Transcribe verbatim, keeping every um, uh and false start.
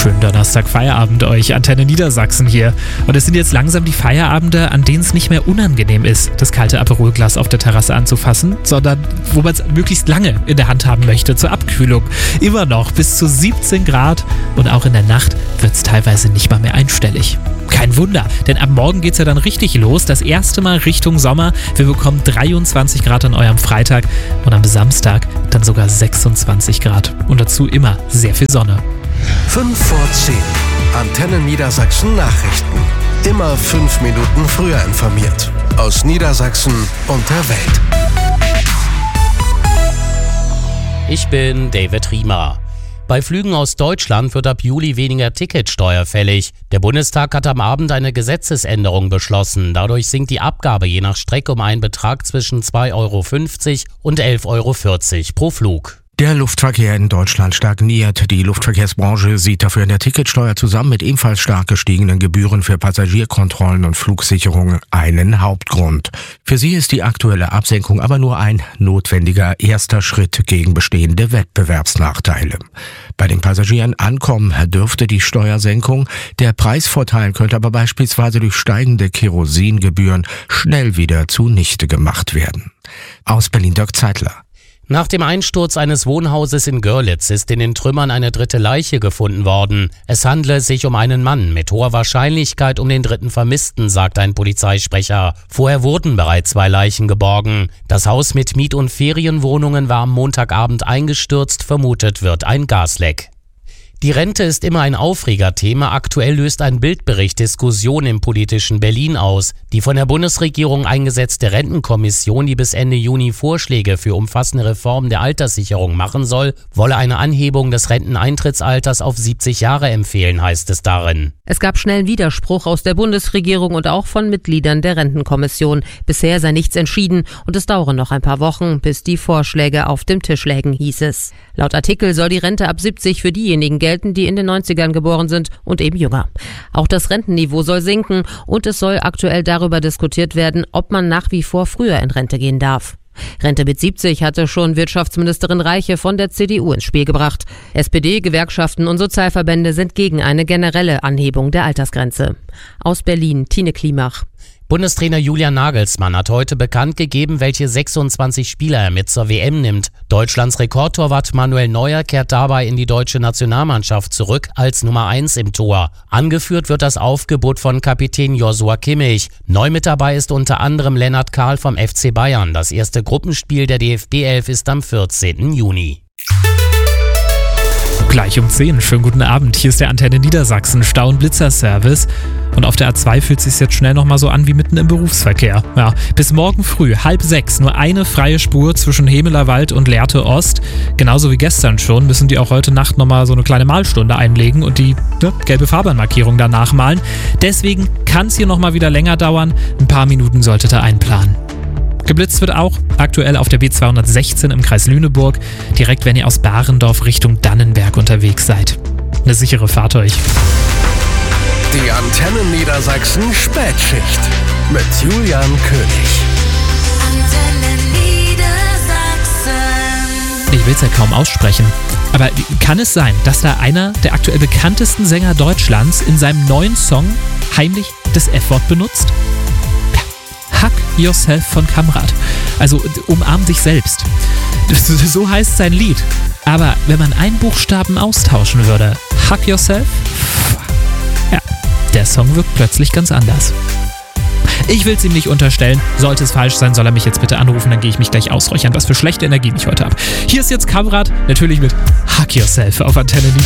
Schönen Donnerstag Feierabend euch, Antenne Niedersachsen hier. Und es sind jetzt langsam die Feierabende, an denen es nicht mehr unangenehm ist, das kalte Aperolglas auf der Terrasse anzufassen, sondern wo man es möglichst lange in der Hand haben möchte zur Abkühlung. Immer noch bis zu siebzehn Grad und auch in der Nacht wird es teilweise nicht mal mehr einstellig. Kein Wunder, denn ab morgen geht es ja dann richtig los. Das erste Mal Richtung Sommer. Wir bekommen dreiundzwanzig Grad an eurem Freitag und am Samstag dann sogar sechsundzwanzig Grad. Und dazu immer sehr viel Sonne. fünf vor zehn. Antenne Niedersachsen Nachrichten. Immer fünf Minuten früher informiert. Aus Niedersachsen und der Welt. Ich bin David Riemer. Bei Flügen aus Deutschland wird ab Juli weniger Ticketsteuer fällig. Der Bundestag hat am Abend eine Gesetzesänderung beschlossen. Dadurch sinkt die Abgabe je nach Strecke um einen Betrag zwischen zwei Euro fünfzig und elf Euro vierzig pro Flug. Der Luftverkehr in Deutschland stagniert. Die Luftverkehrsbranche sieht dafür in der Ticketsteuer zusammen mit ebenfalls stark gestiegenen Gebühren für Passagierkontrollen und Flugsicherung einen Hauptgrund. Für sie ist die aktuelle Absenkung aber nur ein notwendiger erster Schritt gegen bestehende Wettbewerbsnachteile. Bei den Passagieren ankommen dürfte die Steuersenkung. Der Preisvorteil könnte aber beispielsweise durch steigende Kerosingebühren schnell wieder zunichte gemacht werden. Aus Berlin Dirk Zeitler. Nach dem Einsturz eines Wohnhauses in Görlitz ist in den Trümmern eine dritte Leiche gefunden worden. Es handle sich um einen Mann mit hoher Wahrscheinlichkeit um den dritten Vermissten, sagt ein Polizeisprecher. Vorher wurden bereits zwei Leichen geborgen. Das Haus mit Miet- und Ferienwohnungen war am Montagabend eingestürzt, vermutet wird ein Gasleck. Die Rente ist immer ein Aufregerthema. Aktuell löst ein Bildbericht Diskussion im politischen Berlin aus. Die von der Bundesregierung eingesetzte Rentenkommission, die bis Ende Juni Vorschläge für umfassende Reformen der Alterssicherung machen soll, wolle eine Anhebung des Renteneintrittsalters auf siebzig Jahre empfehlen, heißt es darin. Es gab schnellen Widerspruch aus der Bundesregierung und auch von Mitgliedern der Rentenkommission. Bisher sei nichts entschieden und es dauere noch ein paar Wochen, bis die Vorschläge auf dem Tisch lägen, hieß es. Laut Artikel soll die Rente ab siebzig für diejenigen gelten, die in den neunzigern geboren sind und eben jünger. Auch das Rentenniveau soll sinken und es soll aktuell darüber diskutiert werden, ob man nach wie vor früher in Rente gehen darf. Rente mit siebzig hatte schon Wirtschaftsministerin Reiche von der C D U ins Spiel gebracht. S P D, Gewerkschaften und Sozialverbände sind gegen eine generelle Anhebung der Altersgrenze. Aus Berlin, Tine Klimach. Bundestrainer Julian Nagelsmann hat heute bekannt gegeben, welche sechsundzwanzig Spieler er mit zur W M nimmt. Deutschlands Rekordtorwart Manuel Neuer kehrt dabei in die deutsche Nationalmannschaft zurück als Nummer eins im Tor. Angeführt wird das Aufgebot von Kapitän Joshua Kimmich. Neu mit dabei ist unter anderem Lennart Kahl vom F C Bayern. Das erste Gruppenspiel der D F B elf ist am vierzehnten Juni. Gleich um zehn. Schönen guten Abend. Hier ist der Antenne Niedersachsen Stau- und Blitzerservice. Und auf der A zwei fühlt es sich jetzt schnell nochmal so an wie mitten im Berufsverkehr. Ja, bis morgen früh, halb sechs, nur eine freie Spur zwischen Hemelerwald und Lehrte Ost. Genauso wie gestern schon müssen die auch heute Nacht nochmal so eine kleine Malstunde einlegen und die ne, gelbe Fahrbahnmarkierung danach malen. Deswegen kann es hier nochmal wieder länger dauern. Ein paar Minuten solltet ihr einplanen. Geblitzt wird auch aktuell auf der B zweihundertsechzehn im Kreis Lüneburg, direkt wenn ihr aus Barendorf Richtung Dannenberg unterwegs seid. Eine sichere Fahrt euch. Die Antenne Niedersachsen Spätschicht mit Julian König. Antenne Niedersachsen. Ich will es ja kaum aussprechen, aber kann es sein, dass da einer der aktuell bekanntesten Sänger Deutschlands in seinem neuen Song heimlich das F-Wort benutzt? Hug Yourself von Kamrat. Also umarm dich selbst. So heißt sein Lied. Aber wenn man einen Buchstaben austauschen würde, Hug Yourself, ja, der Song wirkt plötzlich ganz anders. Ich will es ihm nicht unterstellen. Sollte es falsch sein, soll er mich jetzt bitte anrufen, dann gehe ich mich gleich ausräuchern, was für schlechte Energie ich heute habe. Hier ist jetzt Kamrat, natürlich mit Hug Yourself auf Antenne Niedersachsen.